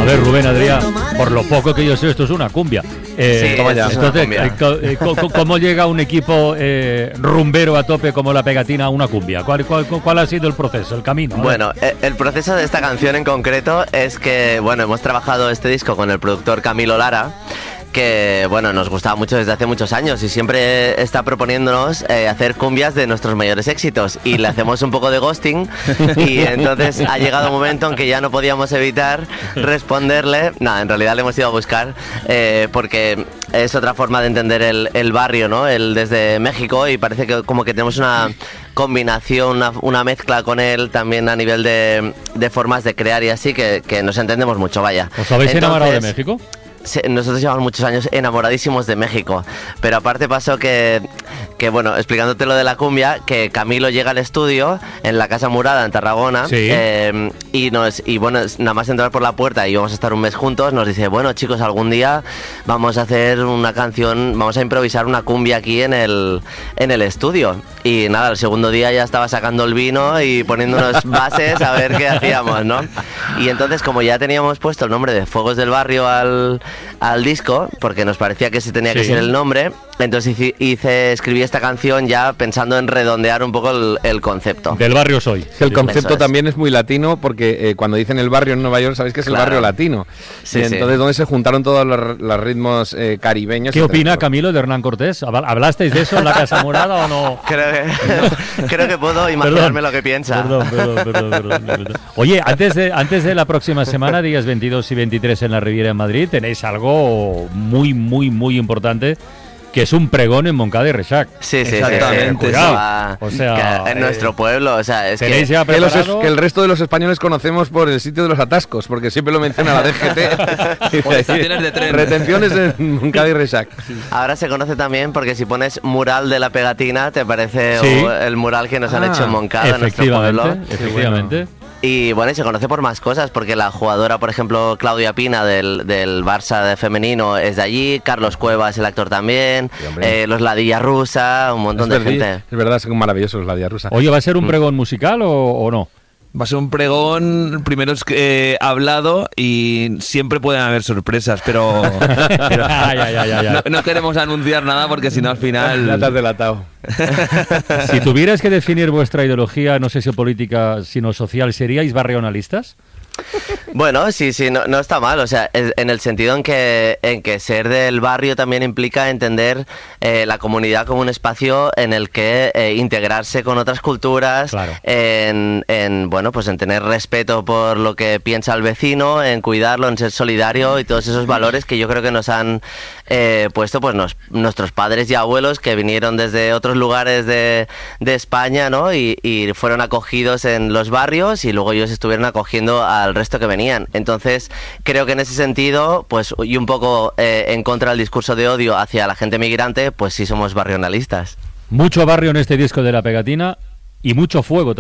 ver, Rubén, Adrián, por lo poco que yo sé, esto es una cumbia. Sí, entonces, ¿cómo llega un equipo rumbero a tope como La Pegatina a una cumbia? ¿Cuál ha sido el proceso, el camino? Bueno, el proceso de esta canción en concreto es que, bueno, hemos trabajado este disco con el productor Camilo Lara, que bueno, nos gustaba mucho desde hace muchos años y siempre está proponiéndonos hacer cumbias de nuestros mayores éxitos, y le hacemos un poco de ghosting, y entonces ha llegado un momento en que ya no podíamos evitar responderle. Nada, en realidad le hemos ido a buscar porque es otra forma de entender el barrio, ¿no? El desde México, y parece que como que tenemos una combinación, una mezcla con él también a nivel de formas de crear y así, que nos entendemos mucho, vaya. ¿Os habéis enamorado de México? Sí, nosotros llevamos muchos años enamoradísimos de México, pero aparte pasó que bueno, explicándote lo de la cumbia, que Camilo llega al estudio en la Casa Murada en Tarragona, sí. y bueno, nada más entrar por la puerta y íbamos a estar un mes juntos, nos dice, bueno chicos, algún día vamos a hacer una canción, vamos a improvisar una cumbia aquí en el estudio. Y nada, el segundo día ya estaba sacando el vino y poniéndonos bases a ver qué hacíamos, ¿no? Y entonces, como ya teníamos puesto el nombre de Fuegos del Barrio al disco, porque nos parecía que ese tenía que ser el nombre, entonces escribí esta canción ya pensando en redondear un poco el concepto. Del barrio soy. El concepto también es muy latino, porque cuando dicen el barrio en Nueva York, sabéis que es el barrio latino. Sí, y entonces, donde se juntaron todos los ritmos caribeños. ¿Qué opina Camilo de Hernán Cortés? ¿Hablasteis de eso en la Casa Morada o no? Creo que puedo imaginarme lo que piensa. Perdón. Oye, antes de la próxima semana, días 22 y 23 en la Riviera en Madrid, tenéis algo muy, muy, muy importante, que es un pregón en Moncada y Reixac. Sí, exactamente. O sea, en nuestro pueblo, o sea, es ¿tenéis que ya preparado? Que el resto de los españoles conocemos por el sitio de los atascos, porque siempre lo menciona la DGT. O estaciones de tren. Retenciones en Moncada y Reixac. ahora se conoce también porque si pones mural de La Pegatina, te parece el mural que nos han hecho en Moncada, en nuestro pueblo. Efectivamente. Y bueno, y se conoce por más cosas, porque la jugadora, por ejemplo, Claudia Pina del Barça de femenino es de allí, Carlos Cuevas, el actor también, los Ladilla Rusa, un montón de gente. Es verdad, son maravillosos los Ladilla Rusa. Oye, ¿va a ser un pregón musical o no? Va a ser un pregón, primero es hablado, y siempre pueden haber sorpresas, pero no queremos anunciar nada porque si no al final... Ya te has delatado. Si tuvierais que definir vuestra ideología, no sé si política, sino social, ¿seríais barrionalistas? Bueno, sí, no está mal, o sea, en el sentido en que ser del barrio también implica entender la comunidad como un espacio en el que integrarse con otras culturas, claro. Bueno, pues en tener respeto por lo que piensa el vecino, en cuidarlo, en ser solidario y todos esos valores que yo creo que nos han puesto pues nuestros padres y abuelos que vinieron desde otros lugares de España, ¿no? Y fueron acogidos en los barrios y luego ellos estuvieron acogiendo al resto que venían. Entonces creo que en ese sentido, pues, y un poco en contra del discurso de odio hacia la gente migrante, pues sí somos barrionalistas. Mucho barrio en este disco de La Pegatina y mucho fuego también.